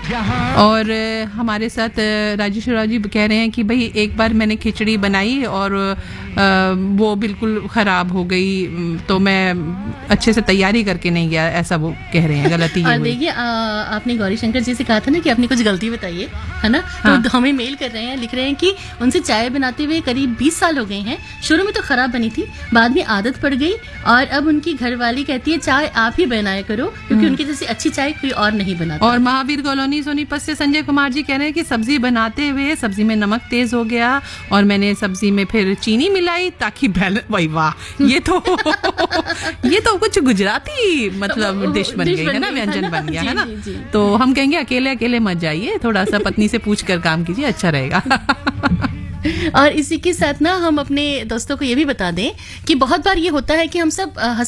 और हमारे साथ राजेश्वरा जी कह रहे हैं कि भाई एक बार मैंने खिचड़ी बनाई और वो बिल्कुल ख़राब हो गई, तो मैं अच्छे से तैयारी करके नहीं गया, ऐसा वो कह रहे हैं, गलती ये हुई। देखिए आपने गौरी शंकर जी से कहा था ना कि आपने कुछ गलती बताइए, है ना? हाँ। तो हमें मेल कर रहे हैं, लिख रहे हैं कि उनसे चाय बनाते हुए करीब 20 साल हो गए हैं। शुरू में तो खराब बनी थी, बाद में आदत पड़ गई और अब उनकी घरवाली कहती है चाय आप ही बनाया करो, क्योंकि उनकी जैसी अच्छी चाय कोई और नहीं बनाता। और महावीर कॉलोनी सोनीपत से संजय कुमार जी कह रहे हैं कि सब्जी बनाते हुए सब्जी में नमक तेज हो गया और मैंने सब्जी में फिर चीनी मिलाई ताकि बैलेंस। वही वाह, ये तो कुछ गुजराती मतलब डिश बन गई है ना, व्यंजन बन गया है ना। तो हम कहेंगे अकेले अकेले मत जाइए, थोड़ा सा पत्नी से पूछ कर काम कीजिए, अच्छा रहेगा। और इसी के साथ ना हम अपने दोस्तों को ये भी बता दें कि बहुत बार ये होता है कि हम सब